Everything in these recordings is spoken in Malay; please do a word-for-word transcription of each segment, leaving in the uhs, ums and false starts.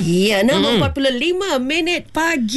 Ya, enam empat puluh lima minit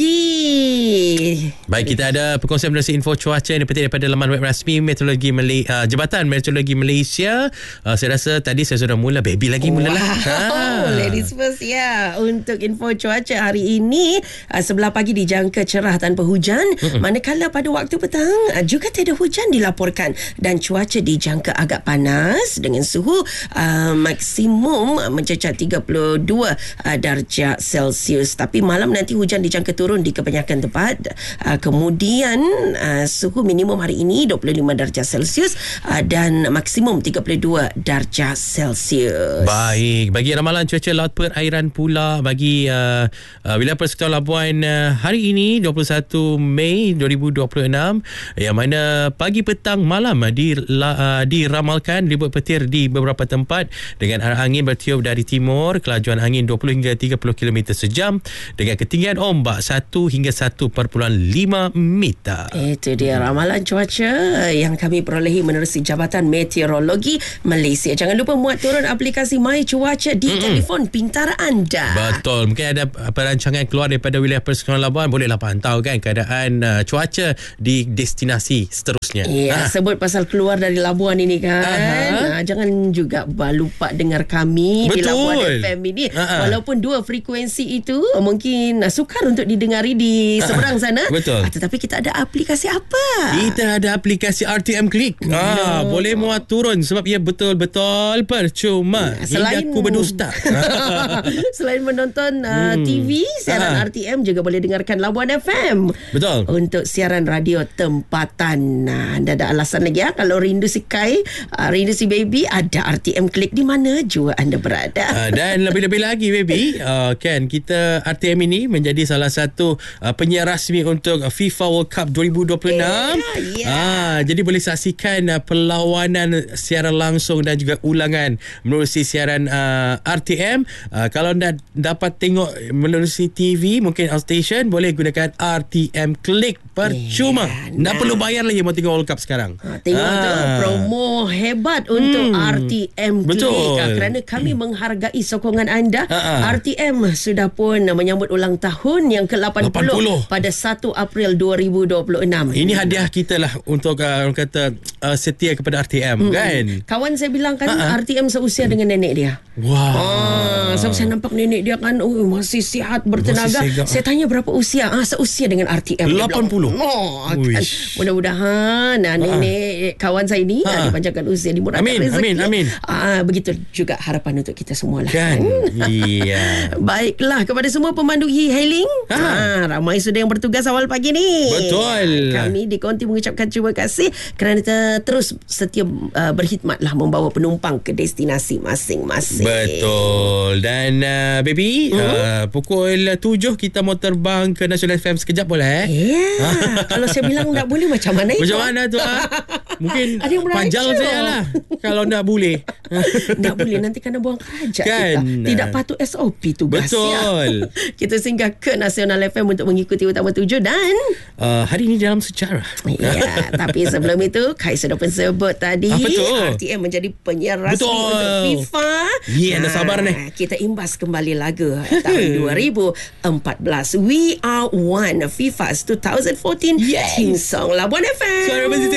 pagi. Baik, kita ada perkongsian berdasarkan info cuaca yang dipetik daripada laman web rasmi Meteorologi Malay, uh, Jabatan Meteorologi Malaysia. Uh, saya rasa tadi saya sudah mula, baby lagi mula lah. Wow, ha. Ladies first ya. Untuk info cuaca hari ini, uh, sebelah pagi dijangka cerah tanpa hujan. Mm-mm. Manakala pada waktu petang uh, juga tiada hujan dilaporkan dan cuaca dijangka agak panas dengan suhu uh, maksimum mencacat tiga puluh dua uh, darjah Celsius. Tapi malam nanti hujan dijangka turun di kebanyakan tempat. Uh, kemudian uh, suhu minimum hari ini dua puluh lima darjah Celsius uh, dan maksimum tiga puluh dua darjah Celsius. Baik, bagi ramalan cuaca laut perairan pula bagi uh, uh, wilayah Persekutuan Labuan uh, hari ini dua puluh satu Mei dua ribu dua puluh enam, yang mana pagi petang malam uh, di, uh, diramalkan ribut petir di beberapa tempat dengan arah angin bertiup dari timur, kelajuan angin dua puluh hingga tiga puluh kilometer sejam dengan ketinggian ombak satu hingga satu perpuluhan lima meter. Itu dia ramalan cuaca yang kami perolehi menerusi Jabatan Meteorologi Malaysia. Jangan lupa muat turun aplikasi My Cuaca di Mm-mm. telefon pintar anda. Betul. Mungkin ada perancangan keluar daripada wilayah Persekutuan Labuan, bolehlah pantau kan keadaan uh, cuaca di destinasi seterusnya. Ya, ha. Sebut pasal keluar dari Labuan ini kan. Ha, jangan juga lupa dengar kami Betul. Di Labuan F M ini. Ha. Walaupun dua frekuensi itu mungkin sukar untuk didengari di seberang sana. Betul. Tetapi kita ada aplikasi apa? Kita ada aplikasi R T M Click. Ah, no. Boleh muat turun sebab ia betul-betul percuma. Ya, selain aku berdusta. Selain menonton uh, hmm. T V, siaran ha. R T M juga boleh dengarkan Labuan F M. Betul. Untuk siaran radio tempatan. Nah, anda ada alasan lagi ya kalau rindu si Kai, uh, rindu si baby, ada R T M Click di mana jua anda berada. Uh, dan lebih-lebih lagi baby, uh, kan kita R T M ini menjadi salah satu uh, penyiar rasmi untuk FIFA World Cup dua ribu dua puluh enam. Yeah, yeah. Ah, jadi boleh saksikan uh, perlawanan siaran langsung dan juga ulangan menerusi siaran uh, R T M. Uh, kalau anda dapat tengok menerusi T V, mungkin outstation, boleh gunakan R T M Click percuma. Yeah, nah. Tak perlu bayar lagi mau tengok World Cup sekarang. Ha, tengok ah. tu promo hebat untuk hmm. R T M Click. Betul. Kerana kami hmm. menghargai sokongan anda. Ha-ha. R T M sudah pun menyambut ulang tahun yang ke lapan puluh pada satu April dua ribu dua puluh enam. Ini hadiah kita lah untuk uh, orang kata uh, setia kepada R T M hmm. kan. Kawan saya bilang kan Ha-ha. R T M seusia dengan nenek dia. Wow. Ah, sebab saya nampak nenek dia kan oh, masih sihat, bertenaga. Masih saya tanya berapa usia? Ah, seusia dengan R T M. lapan puluh. Oh, kan. Mudah-mudahan nah, nenek kawan saya ini nah, dipanjangkan usia, dimurahkan amin, rezeki. Amin, amin. Ah, begitu juga harapan untuk kita semua lah. Kan. Iya. Baiklah, kepada semua pemandu e-hailing, ha. ah, ramai sudah yang bertugas awal pagi ni. Betul. Kami di Konti mengucapkan terima kasih kerana terus setia uh, berkhidmatlah membawa penumpang ke destinasi masing-masing. Betul. Dan uh, baby, hmm? uh, pukul tujuh kita mau terbang ke National F M sekejap boleh? Ya. Yeah. Kalau saya bilang tak boleh macam mana itu? Macam mana tu? ah? Mungkin panjang saya lah. Kalau tak boleh. Tak boleh, nanti kena buang kerajaan kan? Kita. Tidak patut S O P tugas. Betul. Kita singgah ke Nasional F M untuk mengikuti Utama tujuh dan uh, hari ini dalam sejarah. Ya, tapi sebelum itu Kai sudah pun sebut tadi Apa tu? R T M menjadi penyiar rasmi Betul. untuk FIFA. Ya, yeah, anda sabar ni. Kita imbas kembali lagu tahun dua ribu empat belas. We Are One, FIFA's dua ribu empat belas yes. Team Song Labuan F M. Suara